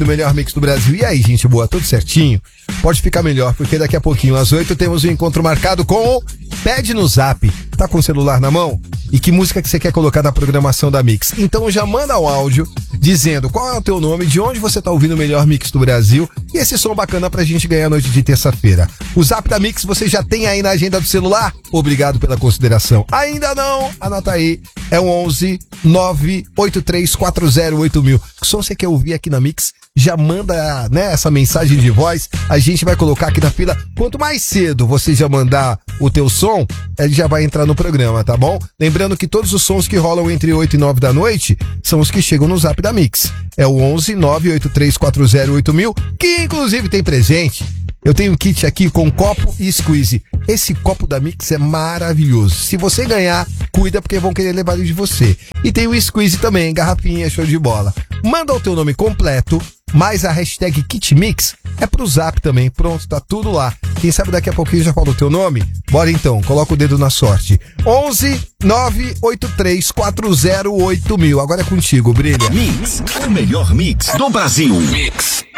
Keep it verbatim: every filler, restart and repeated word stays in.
do melhor mix do Brasil. E aí, gente boa, tudo certinho? Pode ficar melhor, porque daqui a pouquinho, às oito, temos um encontro marcado com o Pede no Zap. Tá com o celular na mão? E que música que você quer colocar na programação da Mix? Então já manda o áudio dizendo qual é o teu nome, de onde você tá ouvindo o melhor mix do Brasil e esse som bacana pra gente ganhar a noite de terça-feira. O Zap da Mix você já tem aí na agenda do celular? Obrigado pela consideração. Ainda não? Anota aí. É o onze nove oito três quatro zero oito mil. Que som você quer ouvir aqui na Mix? Já manda, né, essa mensagem de voz, a gente vai colocar aqui na fila. Quanto mais cedo você já mandar o teu som, ele já vai entrar no programa, tá bom? Lembrando que todos os sons que rolam entre oito e nove da noite são os que chegam no Zap da Mix. É o onze nove oito três quatro zero oito mil, que inclusive tem presente. Eu tenho um kit aqui com copo e squeeze. Esse copo da Mix é maravilhoso. Se você ganhar, cuida porque vão querer levar ele de você. E tem o squeeze também, garrafinha, show de bola. Manda o teu nome completo, mais a hashtag KitMix, é pro Zap também. Pronto, tá tudo lá. Quem sabe daqui a pouquinho já fala o teu nome? Bora então, coloca o dedo na sorte. onze nove oito três quatro zero oito mil. Agora é contigo, brilha. Mix, o melhor mix do Brasil. Mix.